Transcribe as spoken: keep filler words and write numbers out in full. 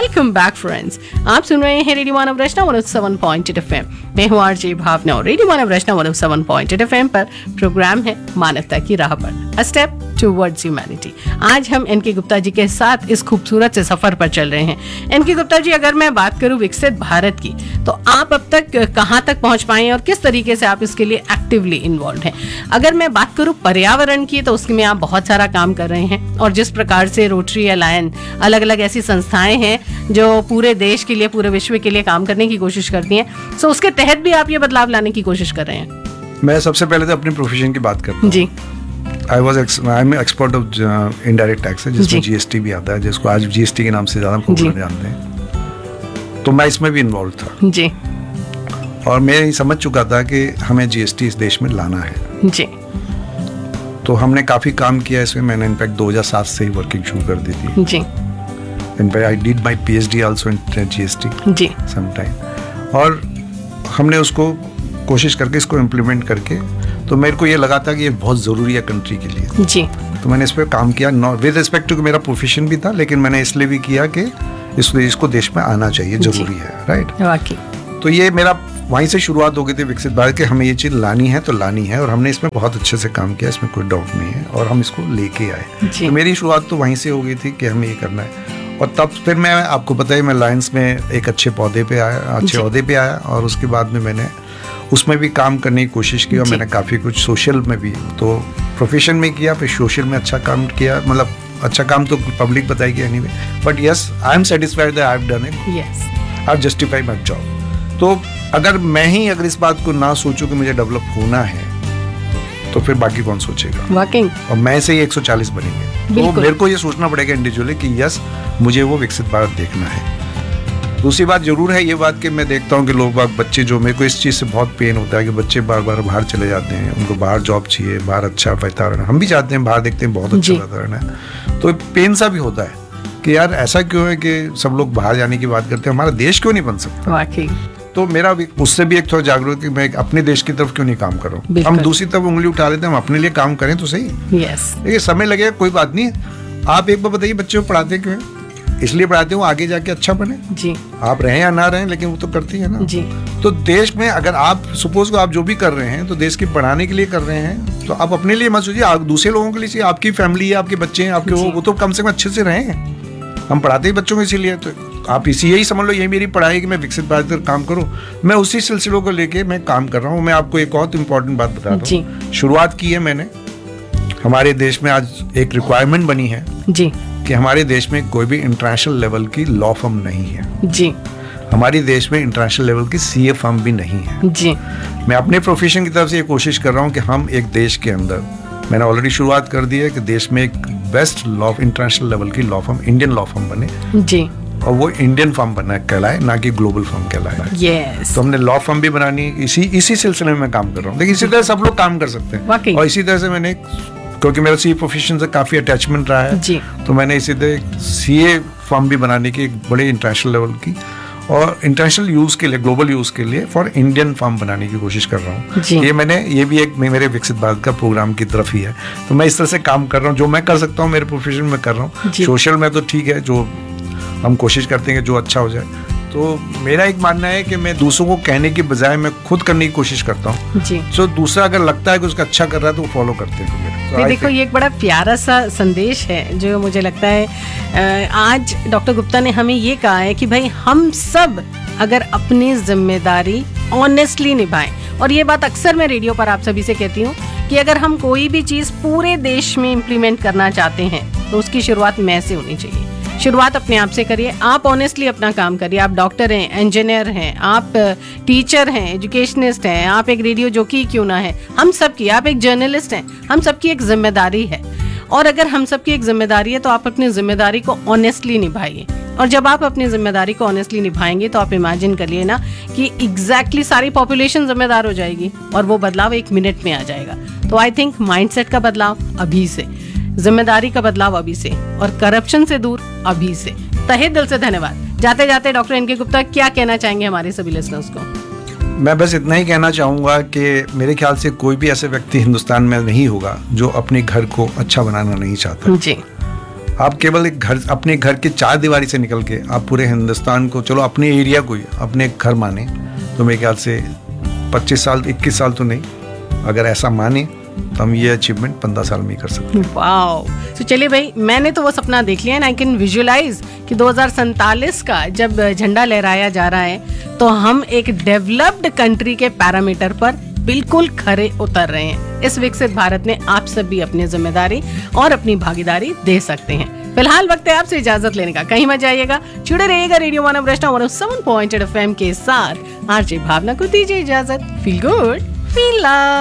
Welcome back friends, आप सुन रहे हैं रेडियो मानव रचना one O seven point eight FM. मैं हूं आरजे भावना और रेडियो मानव रचना one O seven point eight FM पर प्रोग्राम है मानवता की राह पर, अ स्टेप टुवर्ड्स ह्यूमैनिटी। आज हम एनके गुप्ता जी के साथ इस खूबसूरत से सफर पर चल रहे हैं। एनके गुप्ता जी, अगर मैं बात करूं विकसित भारत की, तो आप अब तक कहां तक पहुंच पाए हैं और किस तरीके से आप इसके लिए एक्टिवली इन्वॉल्व हैं? अगर मैं बात करूं पर्यावरण की, तो उसमें आप बहुत सारा काम कर रहे हैं और जिस प्रकार से रोटरी अलायंस, अलग अलग ऐसी संस्थाएं हैं जो पूरे देश के लिए, पूरे विश्व के लिए काम करने की कोशिश करती हैं, सो उसके तहत भी आप ये बदलाव लाने की कोशिश कर रहे हैं। मैं सबसे पहले तो अपनी प्रोफेशन की बात करता हूँ। जी, I was I am expert of indirect tax, जिसमें जीएसटी भी आता है, जिसको आज जीएसटी के नाम से ज्यादा पॉपुलर जानते हैं। तो मैं इसमें भी इन्वॉल्व था जी, और मैं ये समझ चुका था कि हमें जीएसटी इस देश में लाना है जी। तो हमने काफी काम किया इसमें। मैंने इनफैक्ट दो हज़ार सात से ही वर्किंग शुरू कर दी थी। जी, in fact I did my PhD also in GST G, some time. और हमने उसको कोशिश करके इसको इम्प्लीमेंट करके, तो मेरे को ये लगा था कि ये बहुत ज़रूरी है कंट्री के लिए। जी, तो मैंने इस पर काम किया, विद रिस्पेक्ट टू मेरा प्रोफेशन भी था, लेकिन मैंने इसलिए भी किया कि इस देश को देश में आना चाहिए, जरूरी है, राइट। वाकई। तो ये मेरा वहीं से शुरुआत हो गई थी विकसित भारत के, हमें ये चीज़ लानी है तो लानी है, और हमने इसमें बहुत अच्छे से काम किया, इसमें कोई डाउट नहीं है, और हम इसको लेके आए। तो मेरी शुरुआत तो वहीं से हो गई थी कि हमें ये करना है। और तब फिर मैं, आपको पता है, मैं लायंस में एक अच्छे पौधे पे आया, अच्छे ओहदे पे आया, और उसके बाद में मैंने उसमें भी काम करने की कोशिश की, और मैंने काफ़ी कुछ सोशल में भी, तो प्रोफेशन में किया, फिर सोशल में अच्छा काम किया। मतलब अच्छा काम तो पब्लिक बताएगी anyway, but yes, I am satisfied that I have done it, yes, I have justified my job. तो अगर मैं ही अगर इस बात को ना सोचूं कि मुझे डेवलप होना है, तो फिर बाकी कौन सोचेगा? वाकई। और मैं से ही एक सौ चालीस बनेंगे, तो मेरे को ये सोचना पड़ेगा इंडिविजुअली कि यस, मुझे वो विकसित भारत देखना है। दूसरी बात जरूर है ये बात कि मैं देखता हूँ कि लोग बाग बच्चे, जो मेरे को इस चीज़ से बहुत पेन होता है कि बच्चे बार बार बाहर चले जाते हैं, उनको बाहर जॉब चाहिए, बाहर अच्छा वातावरण। हम भी चाहते हैं, बाहर देखते हैं बहुत अच्छा वातावरण है, तो पेन सा भी होता है कि यार ऐसा क्यों है कि सब लोग बाहर जाने की बात करते हैं, हमारा देश क्यों नहीं बन सकता? वाकई। तो मेरा भी उससे भी एक थोड़ा जागरूक कि मैं अपने देश की तरफ क्यों नहीं काम कर रहा हूँ। हम दूसरी तरफ उंगली उठा लेते हैं, हम अपने लिए काम करें तो सही। यस। देखिए, समय लगेगा, कोई बात नहीं। आप एक बार बताइए, बच्चों को पढ़ाते क्यों हैं? इसलिए पढ़ाते हो आगे जाके अच्छा बने। जी। आप रहें या ना रहें, लेकिन वो तो करती है ना। जी। तो देश में अगर आप सपोज को आप जो भी कर रहे हैं, तो देश की पढ़ाने के लिए कर रहे हैं, तो आप अपने लिए मत सोचिए, आप दूसरे लोगों के लिए चाहिए। आपकी फैमिली है, आपके बच्चे हैं, आपके वो, वो तो कम से कम अच्छे से रहें। हम पढ़ाते ही बच्चों को इसीलिए, तो आप इसी यही समझ लो, यही मेरी पढ़ाई है कि मैं विकसित भारत पर काम करूं। मैं उसी सिलसिलों को लेके मैं काम कर रहा हूं। मैं आपको एक और इम्पोर्टेंट बात बता रहा हूं। शुरुआत की है मैंने, हमारे देश में आज एक रिक्वायरमेंट बनी है जी कि हमारे देश में कोई भी इंटरनेशनल लेवल की लॉ फर्म नहीं है। जी। हमारे देश में इंटरनेशनल लेवल की सीए फर्म भी नहीं है। जी। मैं अपने प्रोफेशन की तरफ से ये कोशिश कर रहा हूँ कि हम एक देश के अंदर, मैंने ऑलरेडी शुरुआत कर दी है कि देश में एक बेस्ट लॉ, इंटरनेशनल लेवल की law firm, Indian law firm बने जी, और वो इंडियन फर्म बना कहलाए, ना कि ग्लोबल फर्म कहलाए। yes. तो हमने लॉ फर्म भी बनानी, इसी इसी सिलसिले में मैं काम कर रहा हूँ। देखिए, इसी तरह सब लोग काम कर सकते हैं, और इसी तरह से मैंने, क्योंकि मेरा सी प्रोफेशन से काफी अटैचमेंट रहा है जी, तो मैंने इसी तरह सीए फर्म भी बनाने की, एक बड़े इंटरनेशनल लेवल की और इंटरनेशनल यूज के लिए, ग्लोबल यूज के लिए फॉर इंडियन फर्म बनाने की कोशिश कर रहा हूँ। ये मैंने, ये भी एक मेरे विकसित भारत का प्रोग्राम की तरफ ही है। तो मैं इस तरह से काम कर रहा हूँ, जो मैं कर सकता हूँ मेरे प्रोफेशन में कर रहा हूँ। सोशल में तो ठीक है, जो हम कोशिश करते हैं कि जो अच्छा हो जाए। तो मेरा एक मानना है कि मैं दूसरों को कहने की बजाय मैं खुद करने की कोशिश करता हूँ। तो दूसरा अगर लगता है कि उसका अच्छा कर रहा है तो वो फॉलो करते हैं। तो देखो, ये एक बड़ा प्यारा सा संदेश है जो मुझे लगता है आज डॉक्टर गुप्ता ने हमें ये कहा है कि भाई हम सब अगर अपनी जिम्मेदारी ऑनेस्टली निभाएं, और ये बात अक्सर मैं रेडियो पर आप सभी से कहती हूँ कि अगर हम कोई भी चीज़ पूरे देश में इम्प्लीमेंट करना चाहते हैं तो उसकी शुरुआत मैं से होनी चाहिए। शुरुआत अपने आप से करिए। आप ऑनेस्टली अपना काम करिए। आप डॉक्टर हैं, इंजीनियर हैं, आप टीचर हैं, एजुकेशनिस्ट हैं, आप एक रेडियो जॉकी क्यों ना है, हम सब की, आप एक जर्नलिस्ट हैं, हम सबकी एक जिम्मेदारी है। और अगर हम सबकी एक जिम्मेदारी है तो आप अपनी जिम्मेदारी को ऑनेस्टली निभाइए। और जब आप अपनी जिम्मेदारी को ऑनेस्टली निभाएंगे तो आप इमेजिन करिए ना कि एग्जैक्टली सारी पॉपुलेशन जिम्मेदार हो जाएगी और वो बदलाव एक मिनट में आ जाएगा। तो आई थिंक माइंडसेट का बदलाव अभी से, जिम्मेदारी का बदलाव अभी से, और करप्शन से दूर अभी से। तहे दिल से धन्यवाद। जाते जाते डॉक्टर एनके गुप्ता क्या कहना चाहेंगे हमारे सभी लिसनर्स को? मैं बस इतना ही कहना चाहूँगा कि मेरे ख्याल से कोई भी ऐसे व्यक्ति हिंदुस्तान में नहीं होगा जो अपने घर को अच्छा बनाना नहीं चाहता। जी। आप केवल एक घर, अपने घर के चार दीवारी से निकल के आप पूरे हिंदुस्तान को, चलो अपने एरिया को ही अपने घर माने, तो मेरे ख्याल से पच्चीस साल इक्कीस साल तो नहीं, अगर ऐसा माने तो हम ये अचीवमेंट पंद्रह साल में ही कर सकते हैं। वाओ। तो चलिए भाई, मैंने तो वो सपना देख लिया है, आई कैन विजुअलाइज कि दो हज़ार सैंतालीस का जब झंडा लहराया जा रहा है तो हम एक डेवलप्ड कंट्री के पैरामीटर पर बिल्कुल खरे उतर रहे हैं। इस विकसित भारत में आप सब भी अपनी जिम्मेदारी और अपनी भागीदारी दे सकते हैं। फिलहाल वक्त है आपसे इजाजत लेने का, कहीं मत जाइएगा, जुड़े रहिएगा रेडियो मानव रचना one O seven point eight F M के साथ। आरजे भावना को दीजिए इजाजत। Feel good, feel love.